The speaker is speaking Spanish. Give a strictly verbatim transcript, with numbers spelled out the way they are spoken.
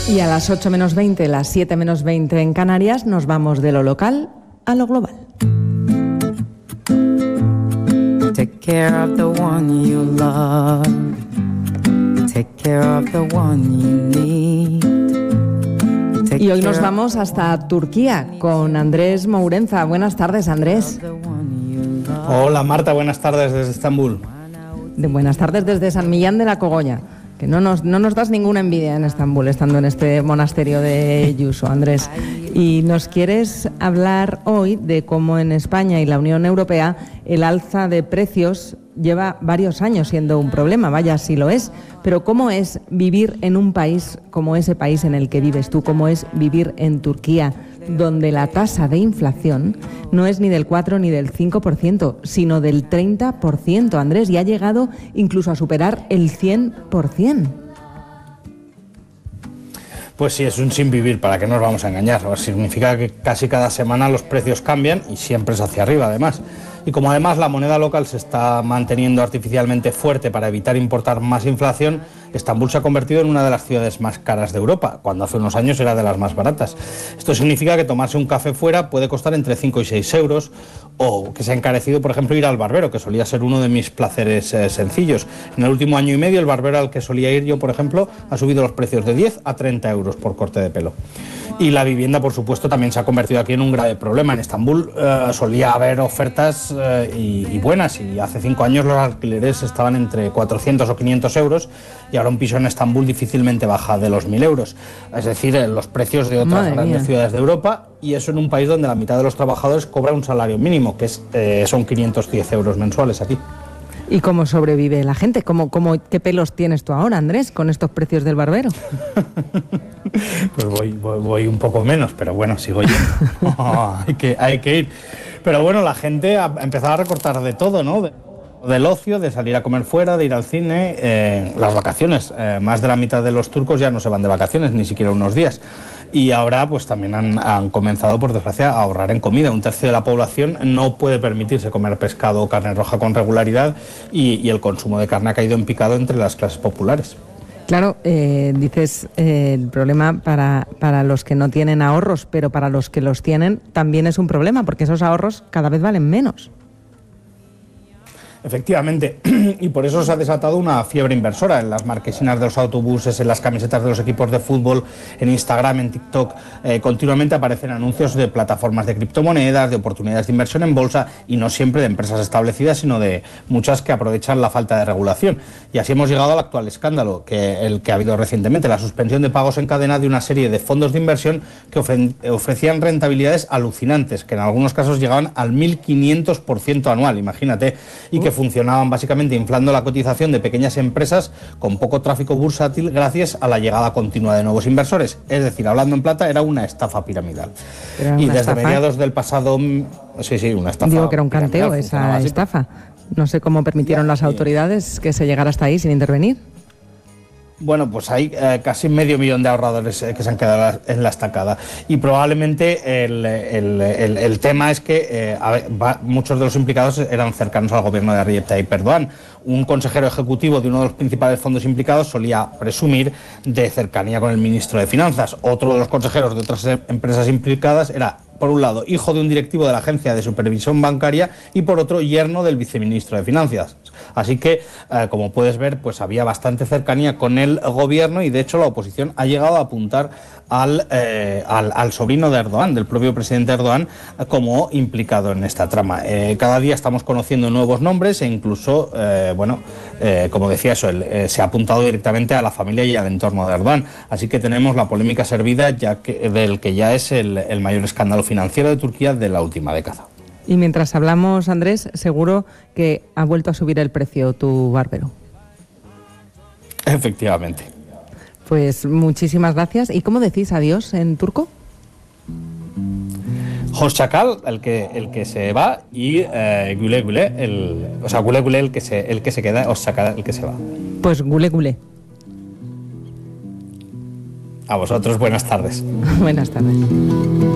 Y a las ocho menos veinte, las siete menos veinte en Canarias, nos vamos de lo local a lo global. Take care of the one you love. Take care of the one you need. Y hoy nos vamos hasta Turquía con Andrés Mourenza. Buenas tardes, Andrés. Hola Marta, buenas tardes desde Estambul. De buenas tardes desde San Millán de la Cogolla. Que no nos, no nos das ninguna envidia en Estambul, estando en este monasterio de Yuso, Andrés. Y nos quieres hablar hoy de cómo en España y la Unión Europea el alza de precios lleva varios años siendo un problema, vaya si lo es, pero cómo es vivir en un país como ese país en el que vives tú, cómo es vivir en Turquía, donde la tasa de inflación no es ni del cuatro ni del cinco por ciento, sino del treinta por ciento, Andrés, y ha llegado incluso a superar el cien por ciento. Pues sí, es un sin vivir, ¿para qué nos vamos a engañar? Significa que casi cada semana los precios cambian y siempre es hacia arriba, además. Y como además la moneda local se está manteniendo artificialmente fuerte para evitar importar más inflación, Estambul se ha convertido en una de las ciudades más caras de Europa, cuando hace unos años era de las más baratas. Esto significa que tomarse un café fuera puede costar entre cinco y seis euros, o que se ha encarecido, por ejemplo, ir al barbero, que solía ser uno de mis placeres eh, sencillos. En el último año y medio, el barbero al que solía ir yo, por ejemplo, ha subido los precios de diez a treinta euros por corte de pelo. Y la vivienda, por supuesto, también se ha convertido aquí en un grave problema. En Estambul eh, solía haber ofertas eh, y, y buenas, y hace cinco años los alquileres estaban entre cuatrocientos o quinientos euros, y ahora un piso en Estambul difícilmente baja de los mil euros. Es decir, eh, los precios de otras Madre grandes mía. ciudades de Europa, y eso en un país donde la mitad de los trabajadores cobra un salario mínimo, que es, eh, son quinientos diez euros mensuales aquí. ¿Y cómo sobrevive la gente? ¿Cómo, cómo, ¿Qué pelos tienes tú ahora, Andrés, con estos precios del barbero? Pues voy, voy, voy un poco menos, pero bueno, sigo yendo. Oh, hay, que, hay que ir. Pero bueno, la gente ha empezado a recortar de todo, ¿no? De, del ocio, de salir a comer fuera, de ir al cine, eh, las vacaciones. Eh, más de la mitad de los turcos ya no se van de vacaciones, ni siquiera unos días. Y ahora pues también han, han comenzado, por desgracia, a ahorrar en comida. Un tercio de la población no puede permitirse comer pescado o carne roja con regularidad, y, y el consumo de carne ha caído en picado entre las clases populares. Claro, eh, dices eh, el problema para, para los que no tienen ahorros, pero para los que los tienen también es un problema, porque esos ahorros cada vez valen menos. Efectivamente, y por eso se ha desatado una fiebre inversora en las marquesinas de los autobuses, en las camisetas de los equipos de fútbol, en Instagram, en TikTok. Eh, continuamente aparecen anuncios de plataformas de criptomonedas, de oportunidades de inversión en bolsa, y no siempre de empresas establecidas, sino de muchas que aprovechan la falta de regulación. Y así hemos llegado al actual escándalo, que el que ha habido recientemente, la suspensión de pagos en cadena de una serie de fondos de inversión que ofre- ofrecían rentabilidades alucinantes, que en algunos casos llegaban al mil quinientos por ciento anual, imagínate, y que funcionaban básicamente inflando la cotización de pequeñas empresas con poco tráfico bursátil gracias a la llegada continua de nuevos inversores. Es decir, hablando en plata, era una estafa piramidal. Era Y una desde estafa. mediados del pasado... Sí, sí, una estafa. Digo que era un canteo piramidal, funcionaba esa así. estafa. No sé cómo permitieron Ya, las sí. autoridades que se llegara hasta ahí sin intervenir. Bueno, pues hay eh, casi medio millón de ahorradores eh, que se han quedado en la estacada, y probablemente el, el, el, el tema es que eh, a ver, va, muchos de los implicados eran cercanos al gobierno de Recep Tayyip Erdogan. Un consejero ejecutivo de uno de los principales fondos implicados solía presumir de cercanía con el ministro de Finanzas. Otro de los consejeros de otras empresas implicadas era, por un lado, hijo de un directivo de la Agencia de Supervisión Bancaria, y por otro, yerno del viceministro de Finanzas. Así que, eh, como puedes ver, pues había bastante cercanía con el gobierno, y de hecho la oposición ha llegado a apuntar al, eh, al, al sobrino de Erdogan, del propio presidente Erdogan, eh, como implicado en esta trama. Eh, cada día estamos conociendo nuevos nombres, e incluso, eh, bueno, eh, como decía eso, el, eh, se ha apuntado directamente a la familia y al entorno de Erdogan. Así que tenemos la polémica servida, ya que, del que ya es el, el mayor escándalo financiero de Turquía de la última década. Y mientras hablamos, Andrés, seguro que ha vuelto a subir el precio tu barbero. Efectivamente. Pues muchísimas gracias. ¿Y cómo decís adiós en turco? Hoşçakal, el que el que se va, y eh, güle güle, el, o sea, güle güle el que se el que se queda, Hoşçakal el que se va. Pues gule gule. A vosotros, buenas tardes. Buenas tardes.